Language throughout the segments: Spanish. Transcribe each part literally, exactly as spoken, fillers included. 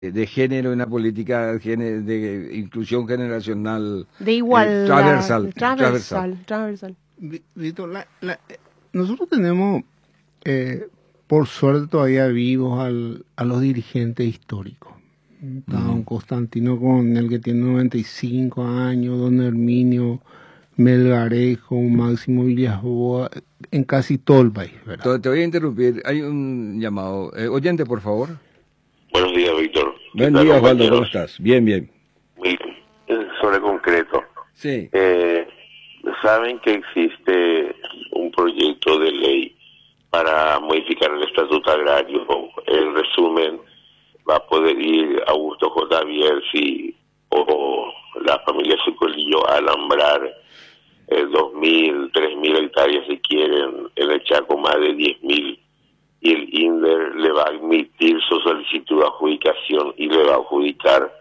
de género, una política gene- de inclusión generacional De eh, igualdad. transversal, transversal. Transversal. Transversal. Vi- Víctor, la- la- eh, nosotros tenemos, eh, por suerte, todavía vivos al- a los dirigentes históricos. Está don Constantino Coronel, que tiene noventa y cinco años, don Herminio Melgarejo, Máximo Villasboa, en casi todo el país, ¿verdad? Te, te voy a interrumpir, hay un llamado. Eh, oyente, por favor. Buenos días, Víctor. ¿Qué Buen tal, día, Osvaldo, ¿cómo compañeros? estás? Bien, bien. Muy- Sobre concreto, Sí. eh, saben que existe un proyecto de ley para modificar el estatuto agrario. En resumen, va a poder ir Augusto J. Bierzi o la familia Socolillo a alambrar eh, dos mil, tres mil hectáreas si quieren, en el Chaco más de diez mil, y el INDER le va a admitir su solicitud de adjudicación y le va a adjudicar,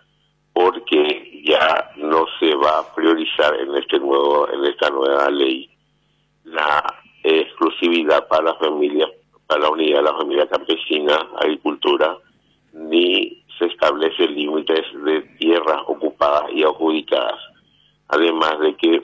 porque ya no se va a priorizar en este nuevo en esta nueva ley la exclusividad para la familia, para la unidad de la familia campesina, agricultura, ni se establece límites de tierras ocupadas y adjudicadas. Además de que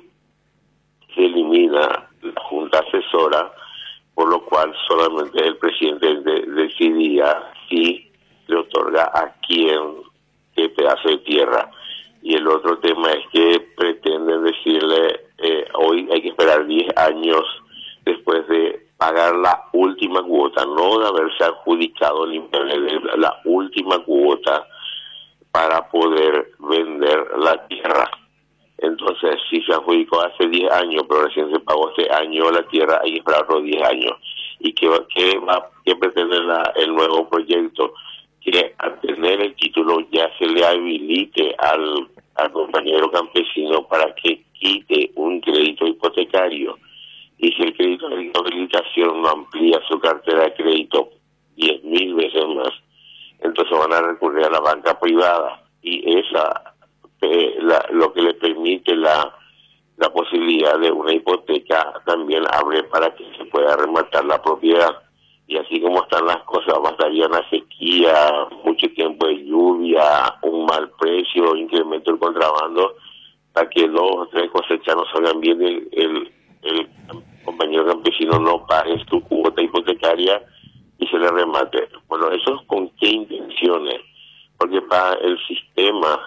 se elimina la junta asesora, por lo cual solamente el presidente de- decidía si le otorga a quién qué pedazo de tierra. Y el otro tema es que pretenden decirle, eh, hoy hay que esperar diez años después de pagar la última cuota, no de haberse adjudicado el inmueble, de la última cuota para poder vender la tierra. Entonces, si se adjudicó hace diez años, pero recién se pagó este año la tierra, hay que esperar otros diez años. ¿Y qué, va- qué, va, qué pretende la, el nuevo proyecto? Que al tener el título ya se le habilite al, al compañero campesino para que quite un crédito hipotecario. Y si el crédito de habilitación no amplía su cartera de crédito diez mil veces más, entonces van a recurrir a la banca privada. Y esa eh, la, lo que le permite la, la posibilidad de una hipoteca también abre para que se pueda rematar la propiedad. Y así como están las cosas, bastaría una sequía, mucho tiempo de lluvia, un mal precio, incremento del contrabando, para que dos o tres cosechas no salgan bien, el, el, el compañero campesino no pague su cuota hipotecaria y se le remate. Bueno, ¿eso con qué intenciones? Porque para el sistema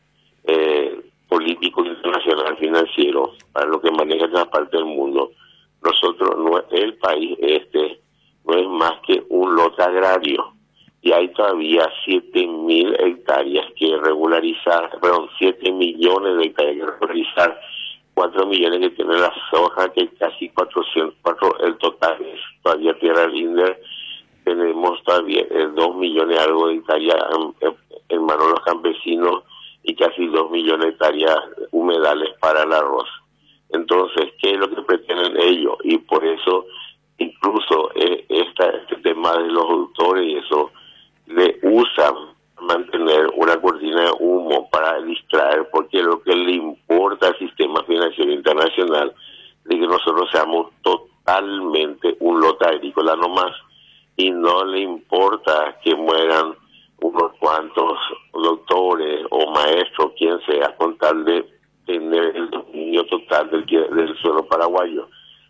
eh, político internacional financiero, para lo que maneja cada parte del mundo, nosotros, no, el país este, no es más que un lote agrario, y hay todavía siete mil hectáreas que regularizar, perdón, siete millones de hectáreas que regularizar, cuatro millones que tiene la soja, que casi cuatrocientos, cuatro, el total es todavía tierra del INDER. Tenemos todavía eh, dos millones algo de hectáreas en, en, en manos de los campesinos y casi dos millones de hectáreas humedales para el arroz. Entonces, ¿qué es lo que pretenden ellos? Y por eso, incluso eh, esta, este tema de los autores y eso, le usan mantener una cortina de humo para distraer, porque lo que le importa al sistema financiero internacional es que nosotros seamos totalmente un lote agrícola nomás, y no le importa que mueran unos cuantos doctores o maestros, quien sea, con tal de tener el dominio total del, del suelo paraguayo.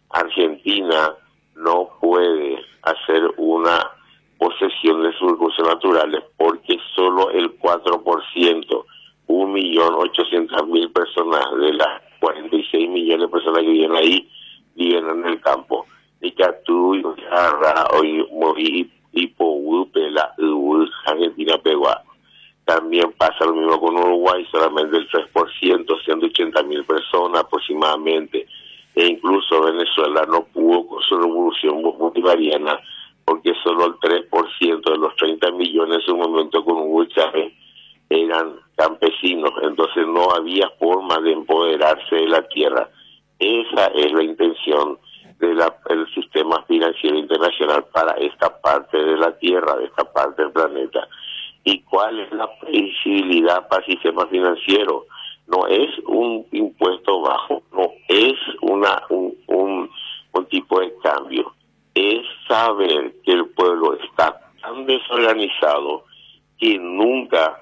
Argentina no puede hacer una posesión de sus recursos naturales porque solo el cuatro por ciento, un millón ochocientas mil personas de las cuarenta y seis millones de personas que viven ahí, viven en el campo. Nicatú, Yarra, Morí, Ipohupe, la Argentina, Pegua. También pasa lo mismo con Uruguay, solamente el tres por ciento, ciento ochenta mil personas aproximadamente. E incluso Venezuela no pudo con su revolución bolivariana porque solo el tres por ciento de los treinta millones en su momento con Hugo Chávez eran campesinos. Entonces no había forma de empoderarse de la tierra. Esa es la intención del sistema financiero internacional para esta parte de la tierra, de esta parte del planeta. ¿Y cuál es la previsibilidad para el sistema financiero? No es un impuesto bajo, no es una un, un, un tipo de cambio. Es saber que el pueblo está tan desorganizado que nunca